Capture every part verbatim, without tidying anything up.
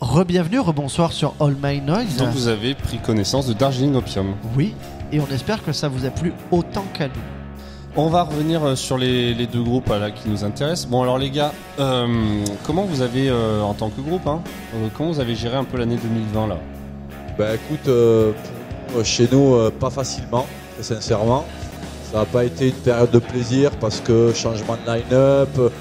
Re-bienvenue, rebonsoir sur All My Noise. Donc vous avez pris connaissance de Darjeeling Opium. Oui, et on espère que ça vous a plu autant qu'à nous. On va revenir sur les, les deux groupes là, qui nous intéressent. Bon alors les gars, euh, comment vous avez, euh, en tant que groupe, hein, euh, comment vous avez géré un peu l'année deux mille vingt là? Bah écoute, euh, pour, chez nous, euh, pas facilement, très sincèrement. Ça n'a pas été une période de plaisir parce que changement de line-up, remise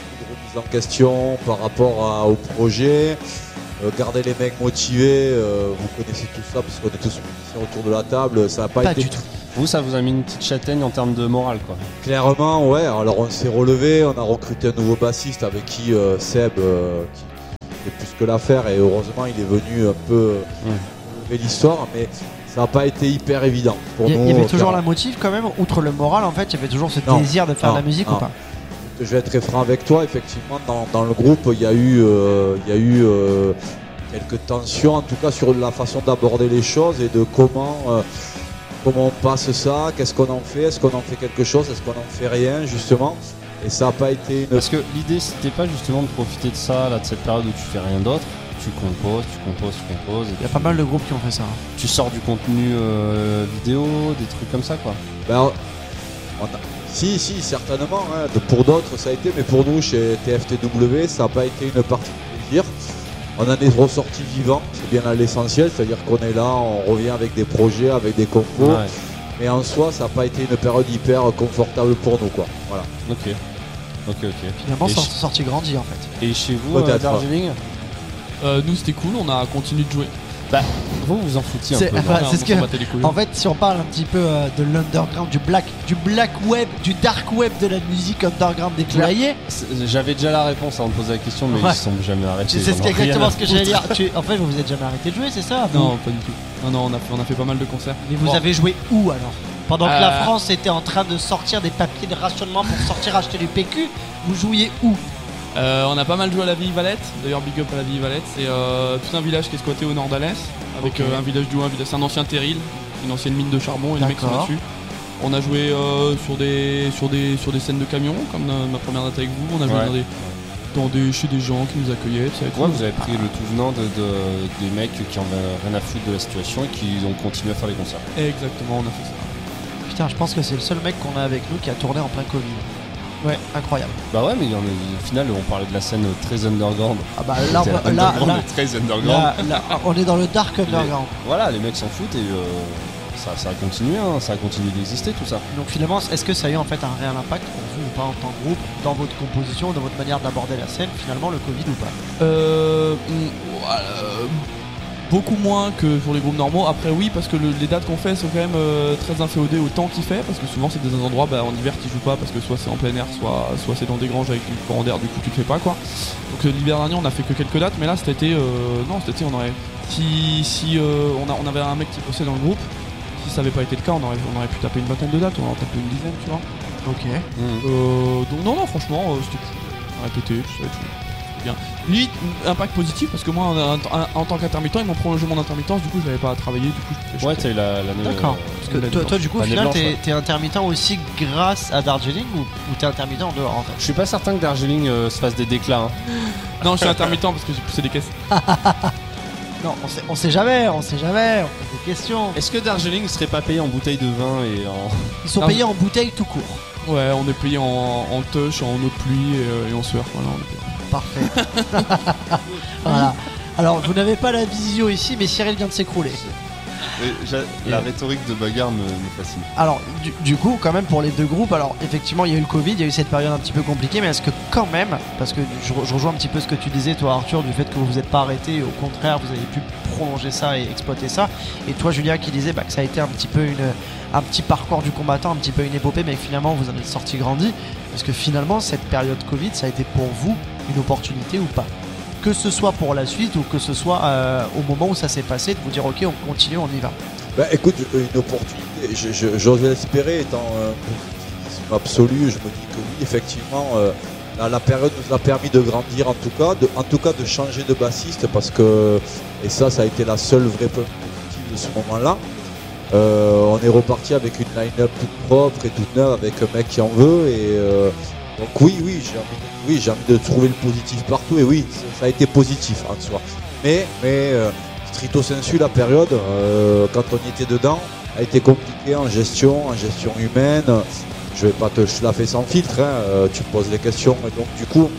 en question par rapport à, au projet, euh, garder les mecs motivés, euh, vous connaissez tout ça parce qu'on est tous musiciens autour de la table, ça n'a pas, Pas été... du tout. Vous, ça vous a mis une petite châtaigne en termes de morale, quoi. Clairement, ouais. Alors on s'est relevé, on a recruté un nouveau bassiste avec qui euh, Seb, euh, qui, qui fait plus que l'affaire, et heureusement il est venu un peu Mmh. lever l'histoire, mais ça n'a pas été hyper évident pour Il y, nous. il y avait toujours car... la motive quand même, outre le moral en fait, il y avait toujours ce Non, désir de faire non, de la musique non. ou pas? Je vais être très franc avec toi, effectivement, dans, dans le groupe, il y a eu, euh, il y a eu euh, quelques tensions, en tout cas sur la façon d'aborder les choses et de comment, euh, comment on passe ça, qu'est-ce qu'on en fait, est-ce qu'on en fait quelque chose, est-ce qu'on en fait rien, justement. Et ça n'a pas été une... Parce que l'idée, c'était pas justement de profiter de ça, là, de cette période où tu fais rien d'autre. Tu composes, tu composes, tu composes. Il y a pas mal de groupes qui ont fait ça. hein. Tu sors du contenu euh, vidéo, des trucs comme ça, quoi. Ben, on a- Si, si, certainement. Hein. De- Pour d'autres, ça a été, mais pour nous, chez T F T W, ça n'a pas été une partie de plaisir. On a des ressorties vivants, c'est bien à l'essentiel, c'est-à-dire qu'on est là, on revient avec des projets, avec des compos, Ouais. mais en soi, ça n'a pas été une période hyper confortable pour nous, quoi. Voilà. Ok. Ok, ok. Finalement, Et c'est ch- sorti grandi en fait. Et chez vous, euh, Peut-être. Darjeeling, Euh, nous c'était cool, on a continué de jouer. vous vous en foutiez un C'est- peu. enfin, non Ouais, c'est on ce s'en que- battait les couilles. En fait, si on parle un petit peu euh, de l'underground, du black, du black web, du dark web de la musique underground des Poulaillers, C'est- J'avais déjà la réponse avant de poser la question, mais Ouais. ils sont jamais arrêtés. c'est ils en ont rien exactement à ce que j'allais dire. foutre. Tu- En fait, vous vous êtes jamais arrêté de jouer, c'est ça vous Non, pas du tout. Non, non, on a fait, on a fait pas mal de concerts. Mais vous Bon. avez joué où alors? Pendant que Euh. la France était en train de sortir des papiers de rationnement pour sortir acheter du P Q, vous jouiez où? Euh, on a pas mal joué à la Vieille Valette, d'ailleurs big up à la Vieille Valette, c'est euh, tout un village qui est squatté au nord d'Alès, avec Ok. euh, un village du un village, c'est un ancien terril, une ancienne mine de charbon et les mecs sont D'accord. là-dessus. On a joué euh, sur, des, sur, des, sur des scènes de camions, comme dans ma première date avec vous, on a joué Ouais. dans des, dans des, chez des gens qui nous accueillaient, tout ça et tout. Ouais, vous avez pris le tout venant de, de- des mecs qui en avaient rien à foutre de la situation et qui ont continué à faire les concerts. Exactement, on a fait ça. Putain, je pense que c'est le seul mec qu'on a avec nous qui a tourné en plein Covid. Ouais, incroyable. Bah ouais, mais il y en a- au final, on parlait de la scène très underground. Ah bah là, C'était on- là, underground, là, mais très underground. là, là, on est dans le dark underground. Voilà, les mecs s'en foutent et euh, ça, ça a continué, hein, ça a continué d'exister tout ça. Donc finalement, est-ce que ça a eu en fait un réel impact pour vous ou pas en tant que groupe, dans votre composition, dans votre manière d'aborder la scène, finalement le Covid ou pas? Euh, mm, voilà, euh, beaucoup moins que pour les groupes normaux. Après oui, parce que le- les dates qu'on fait sont quand même euh, très inféodées au temps qu'il fait, parce que souvent c'est des endroits bah, en hiver qui jouent pas parce que soit c'est en plein air, soit, soit c'est dans des granges avec du courant d'air, du coup tu le fais pas quoi. Donc euh, l'hiver dernier on a fait que quelques dates, mais là cet été, euh, non cet été on aurait, si, si euh, on, a, on avait un mec qui bossait dans le groupe, si ça avait pas été le cas on aurait, on aurait pu taper une vingtaine de dates, on aurait tapé une dizaine tu vois. Ok. Euh, donc non non franchement euh, c'était cool, on a répété, tout ça et tout. Bien. Limite, impact positif parce que moi en, en- en tant qu'intermittent ils m'ont prolongé mon intermittence, du coup je n'avais pas à travailler, du coup je pouvais Ouais, chuter. t'as eu la- l'année. D'accord. euh, Parce que l'année toi, blanche. toi, du coup, au L'année final, blanche, t'es ouais. t'es intermittent aussi grâce à Darjeeling ou, ou t'es intermittent en dehors en fait? Je suis pas certain que Darjeeling euh, se fasse des déclats. hein. Non je suis intermittent parce que j'ai poussé des caisses. Non, on sait, on sait jamais, on sait jamais, on pose des questions. Est-ce que Darjeeling serait pas payé en bouteille de vin et en. Ils sont Non, payés en bouteille tout court. Ouais on est payé en, en touch, en eau de pluie et, euh, et en sueur. Voilà, on est payé. Parfait. Voilà. Alors, vous n'avez pas la visio ici, mais Cyril vient de s'écrouler. La rhétorique de bagarre me, me fascine. Alors, du, du coup, quand même, pour les deux groupes, alors effectivement, il y a eu le Covid, il y a eu cette période un petit peu compliquée, mais est-ce que quand même, parce que je, re- je rejoins un petit peu ce que tu disais, toi, Arthur, du fait que vous vous êtes pas arrêté, au contraire, vous avez pu prolonger ça et exploiter ça, et toi, Julien, qui disait bah, que ça a été un petit peu une, un petit parcours du combattant, un petit peu une épopée, mais que finalement, vous en êtes sorti grandi. Est-ce que finalement, cette période Covid, ça a été pour vous une opportunité ou pas? Que ce soit pour la suite ou que ce soit euh, au moment où ça s'est passé, de vous dire ok, on continue, on y va. Bah écoute, une opportunité, je- je- j'ose l'espérer, étant un positivisme absolu, je me dis que oui, effectivement, euh, la, la période nous a permis de grandir en tout cas, de, en tout cas de changer de bassiste parce que, et ça, ça a été la seule vraie point positive de ce moment-là. Euh, on est reparti avec une line-up toute propre et toute neuve avec un mec qui en veut et euh, donc oui, oui, j'ai envie, de, oui, j'ai envie de trouver le positif partout et oui, ça a été positif en soi. Mais, mais euh, stricto sensu, la période, euh, quand on y était dedans, a été compliquée en gestion, en gestion humaine. Je vais pas te schlaffer sans filtre, hein, euh, tu me poses les questions. Et donc du coup,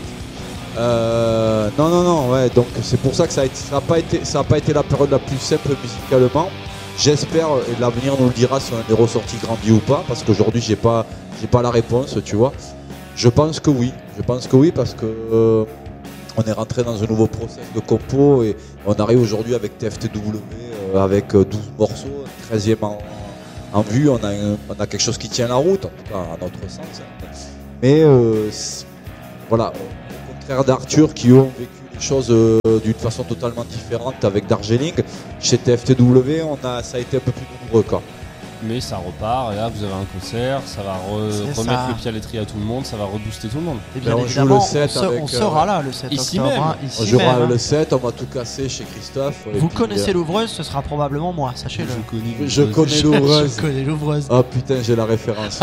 euh, non, non, non, ouais, donc c'est pour ça que ça a été, ça a pas été, ça a pas été la période la plus simple musicalement. J'espère, et l'avenir nous le dira si on est ressorti grandi ou pas, parce qu'aujourd'hui j'ai pas, j'ai pas la réponse, tu vois. Je pense que oui, je pense que oui, parce que euh, on est rentré dans un nouveau process de compo et on arrive aujourd'hui avec T F T W, euh, avec douze morceaux, treizième en, en vue, on a, un, on a quelque chose qui tient la route, en tout cas à notre sens. Mais euh, voilà, au contraire d'Arthur qui ont vécu les choses euh, d'une façon totalement différente avec Darjeeling, chez T F T W, on a, ça a été un peu plus douloureux quoi. Mais ça repart, et là vous avez un concert, ça va re- C'est remettre ça. le pied à l'étrier à tout le monde, ça va rebooster tout le monde. Et bien Ben, on joue évidemment, le on, sept se- avec, on euh, sera là le sept ici octobre. même. hein, ici On jouera même, hein. le sept, on va tout casser chez Christophe. et Vous puis, connaissez euh, l'ouvreuse, ce sera probablement moi, sachez-le. connais. Je connais l'ouvreuse. Je connais l'ouvreuse. Oh putain, j'ai la référence.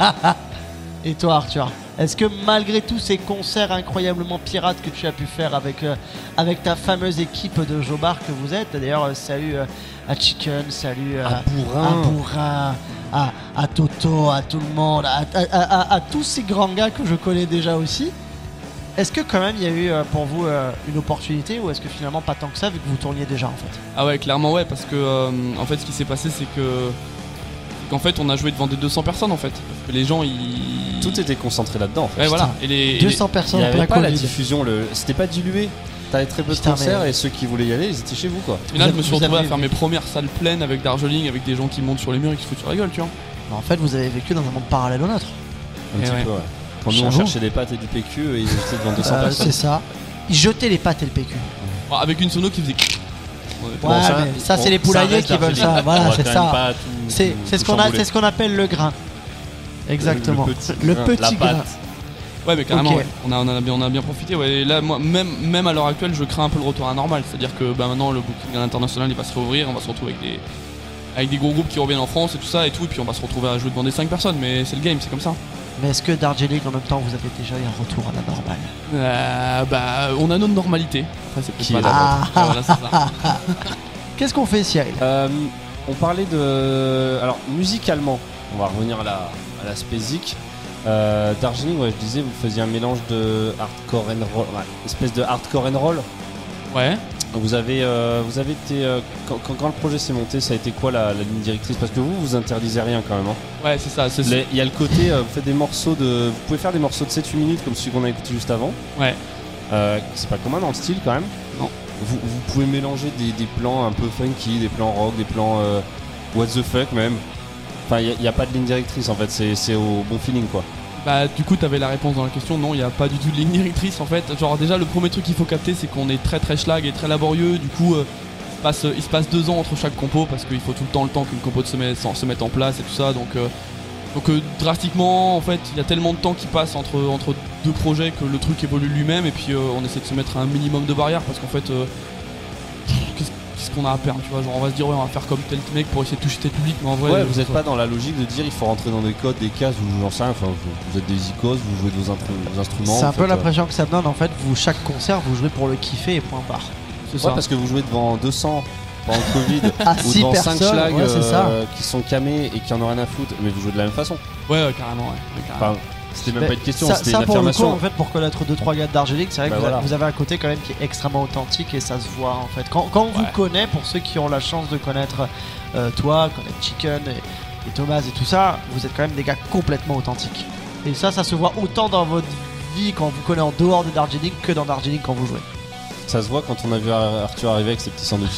Et toi Arthur, est-ce que malgré tous ces concerts incroyablement pirates que tu as pu faire avec, euh, avec ta fameuse équipe de Jobard que vous êtes, d'ailleurs euh, salut euh, à Chicken, salut euh, À Bourrin. à Bourrin, à, à Toto, à tout le monde, à, à- à- à- à tous ces grands gars que je connais déjà aussi, est-ce que quand même il y a eu euh, pour vous euh, une opportunité ou est-ce que finalement pas tant que ça vu que vous tourniez déjà en fait? Ah ouais, clairement ouais, parce que euh, en fait ce qui s'est passé c'est que qu'en fait on a joué devant des deux cents personnes en fait, parce que les gens ils Tout était concentré là-dedans. En fait. ouais voilà et les, et les- deux cents Il personnes n'y en avait plein pas la Covid. diffusion, le... c'était pas dilué. T'avais très peu de Putain, concerts mais- et ceux qui voulaient y aller, ils étaient chez vous quoi. Et là Vous je me avez- suis vous retrouvé à avez- faire mes premières salles pleines avec Darjeeling, avec des gens qui montent sur les murs et qui se foutent sur la gueule, tu vois. Mais en fait vous avez vécu dans un monde parallèle au nôtre. Un Et petit ouais. peu, ouais. Quand nous on J'avoue. cherchait des pâtes et du P Q et ils étaient devant deux cents Euh, personnes. c'est ça. Ils jetaient les pâtes et le P Q. Bon, avec une sono qui faisait Ouais, Bon, ça, mais ça bon, c'est les ça poulaillers reste qui veulent Darjeeling. ça. On Voilà, va c'est quand même ça. pas tout- C'est tout- c'est ce tout qu'on a, chambouler. c'est ce qu'on appelle le grain. Exactement. Le petit Le grain, petit la grain. pâte. Ouais mais carrément Ok. ouais. on, a, on, a bien, on a bien profité ouais. Et là moi même, même à l'heure actuelle je crains un peu le retour à la normale, c'est à dire que bah, maintenant le booking à l'international il va se réouvrir, on va se retrouver avec des, avec des gros groupes qui reviennent en France et tout ça et tout, et puis on va se retrouver à jouer devant des cinq personnes, mais c'est le game, c'est comme ça. Mais est-ce que Darjeeling en même temps vous avez déjà eu un retour à la normale? Euh, bah on a notre normalité, après c'est peut-être Qui pas est la la nôtre. Ouais, voilà, c'est ça. Qu'est-ce qu'on fait Cyril? Euh, on parlait de. Alors, musicalement, on va revenir à la, à l'aspect zik. Euh, Darjeeling, ouais, je disais, vous faisiez un mélange de hardcore and roll, ouais, espèce de hardcore and roll. Ouais. Vous avez, euh, vous avez été. euh, quand, quand- quand le projet s'est monté, ça a été quoi la, la ligne directrice? Parce que vous, vous interdisez rien quand même. hein. Ouais c'est ça, c'est Les- Il y a le côté, euh, vous faites des morceaux de. Vous pouvez faire des morceaux de sept huit minutes comme celui qu'on a écouté juste avant. Ouais. Euh, c'est pas commun dans le style quand même. Non. Vous, vous pouvez mélanger des, des plans un peu funky, des plans rock, des plans euh, what the fuck même. Enfin, il n'y a, a pas de ligne directrice en fait, c'est, c'est au bon feeling quoi. Bah du coup t'avais la réponse dans la question, non il n'y a pas du tout de ligne directrice en fait. Genre déjà le premier truc qu'il faut capter c'est qu'on est très très schlag et très laborieux, du coup euh, il, se passe, il se passe deux ans entre chaque compo parce qu'il faut tout le temps le temps qu'une compo se mette, se mette en place et tout ça, donc, euh, donc euh, drastiquement en fait il y a tellement de temps qui passe entre, entre deux projets que le truc évolue lui-même, et puis euh, on essaie de se mettre un minimum de barrières parce qu'en fait euh, pff, qu'est-ce, qu'est-ce qu'on a à perdre, tu vois, genre on va se dire ouais on va faire comme tel mec pour essayer de toucher tel public, mais en vrai Ouais, euh, vous n'êtes ça- pas dans la logique de dire il faut rentrer dans des codes, des cases ou j'en sais rien, enfin, vous, vous êtes des icônes, vous jouez de vos, intru- vos instruments. C'est un vous peu faites, euh, l'impression que ça me donne en fait. Vous chaque concert vous jouez pour le kiffer et point barre. c'est Ouais, ça. parce que vous jouez devant deux cents pendant le Covid À ou six devant cinq personnes, schlags ouais, c'est ça. euh, qui sont camés et qui en ont rien à foutre, mais vous jouez de la même façon. Ouais, ouais carrément ouais, ouais, carrément. Enfin, c'était même Mais pas une question, ça, c'était ça, une pour le coup, affirmation. en fait, pour connaître deux trois gars de Darjeeling, c'est vrai Bah que vous, a- voilà. vous avez un côté quand même qui est extrêmement authentique et ça se voit en fait. Quand, quand on vous Ouais. connaît, pour ceux qui ont la chance de connaître euh, toi, connaître Chicken et, et Thomas et tout ça, vous êtes quand même des gars complètement authentiques. Et ça, ça se voit autant dans votre vie quand vous connaissez en dehors de Darjeeling que dans Darjeeling quand vous jouez. Ça se voit quand on a vu Ar- Arthur arriver avec ses petits sandwichs.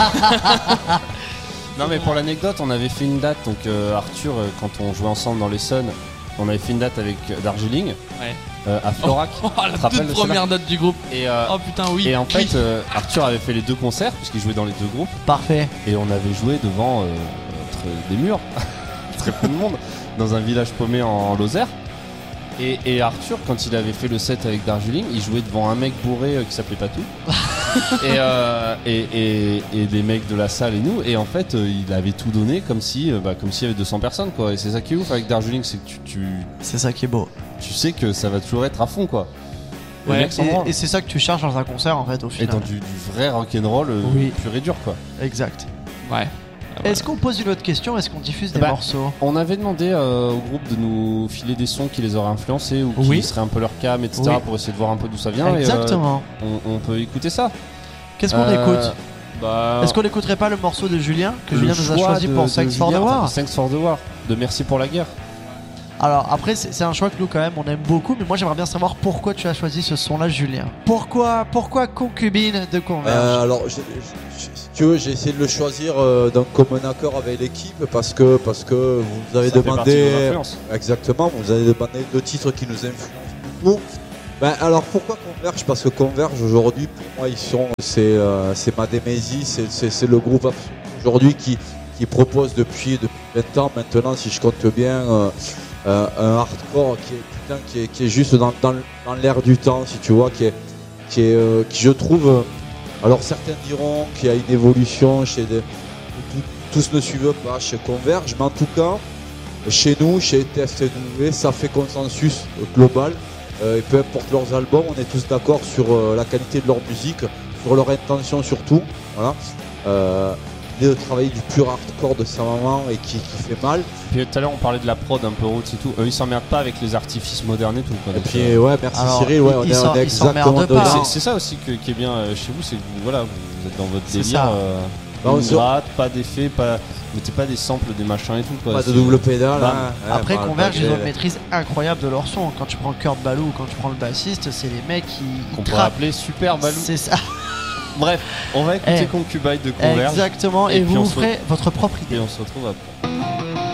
Non mais pour l'anecdote, on avait fait une date, donc euh, Arthur, euh, quand on jouait ensemble dans l'Essonne, on avait fait une date avec euh, Darjeeling Ouais. euh, à Florac. Oh, te la rappelles toute de première date du groupe. Et, euh, Oh putain oui. et en Oui. fait, euh, Arthur avait fait les deux concerts, puisqu'il jouait dans les deux groupes, Parfait. et on avait joué devant euh, très- des murs, très peu de monde, dans un village paumé en Lozère. Et, et Arthur, quand il avait fait le set avec Darjeeling, il jouait devant un mec bourré euh, qui s'appelait Patou. et, euh, et, et, et des mecs de la salle et nous. Et en fait, euh, il avait tout donné comme si, euh, bah, comme s'il y avait deux cents personnes, quoi. Et c'est ça qui est ouf avec Darjeeling, c'est que tu, tu, C'est ça qui est beau. tu sais que ça va toujours être à fond, quoi. Les mecs s'en Et, branlent. et c'est ça que tu cherches dans un concert en fait au Et final. dans du, du vrai rock'n'roll euh, Oui. pur et dur quoi. Exact. Ouais. Est-ce qu'on pose une autre question? Est-ce qu'on diffuse des Bah, morceaux? On avait demandé euh, au groupe de nous filer des sons qui les auraient influencés ou qui Oui. seraient un peu leur cam, et cetera Oui. pour essayer de voir un peu d'où ça vient. Exactement. Et, euh, on, on peut écouter ça. Qu'est-ce qu'on Euh, écoute? bah, Est-ce qu'on n'écouterait pas le morceau de Julien que le Julien nous a choix choisi de- pour de Thanks for the Julien, War? Thanks for the War, de Merci pour la guerre. Alors après c'est c'est un choix que nous quand même on aime beaucoup, mais moi j'aimerais bien savoir pourquoi tu as choisi ce son là Julien. Pourquoi pourquoi Concubine de Converge? Euh, alors, je- je- si tu veux, j'ai essayé de le choisir euh, d'un commun accord avec l'équipe parce que, parce que vous avez Ça fait partie de vos demandé. influences. Exactement, vous avez demandé deux titres qui nous influencent beaucoup. Ben, alors pourquoi Converge? Parce que Converge aujourd'hui, pour moi, ils sont, c'est, euh, c'est ma démésie, c'est, c'est, c'est le groupe absolu aujourd'hui qui, qui propose depuis, depuis vingt ans maintenant, si je compte bien, euh, euh, un hardcore qui est, putain, qui est, qui est juste dans, dans, dans l'air du temps, si tu vois, qui est, qui est, euh, qui je trouve. euh, alors certains diront qu'il y a une évolution chez des, tout- tous ne suivent pas chez Converge, mais en tout cas, chez nous, chez T F T W, ça fait consensus global. Euh, et peu importe leurs albums, on est tous d'accord sur euh, la qualité de leur musique, sur leur intention surtout. Voilà. Euh, l'idée de travailler du pur hardcore de sa maman et qui, qui fait mal. Puis tout à l'heure on parlait de la prod un peu roots et tout. Eux ils s'emmerdent pas avec les artifices modernes et tout. Quoi. Et Donc, puis euh, ouais, merci Alors, Cyril, ouais, ils- on ils est, s'en- on est ils exactement s'emmerdent pas, dedans. c'est, c'est ça aussi que- qui est bien euh, chez vous, c'est que vous, voilà, vous êtes dans votre C'est délire. ça. Euh, Bah, on une se- gratte, pas d'effet, pas. Mettez pas des samples, des machins et tout. Quoi. Pas de C'est- double pédale. Bam. hein. Ouais, Après bah, Converge ils malgré- ont une maîtrise incroyable de leur son. Quand tu prends Kurt Ballou ou quand tu prends le bassiste, c'est les mecs qui Qu'on ils pourrait trappent. appeler Super Balou. C'est ça. Bref, on va écouter Eh. Concubine de Converge. Exactement. Et Et, puis vous on vous se- ferez votre propre idée. Et on se retrouve après.